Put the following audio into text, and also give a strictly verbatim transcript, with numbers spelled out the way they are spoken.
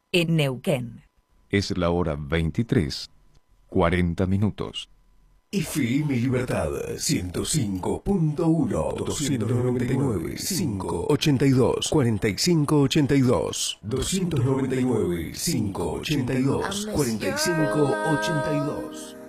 en Neuquén. Es la hora veintitrés, cuarenta minutos. F M Libertad ciento cinco punto uno, doscientos noventa y nueve, quinientos ochenta y dos, cuarenta y cinco ochenta y dos, doscientos noventa y nueve, quinientos ochenta y dos, cuarenta y cinco ochenta y dos.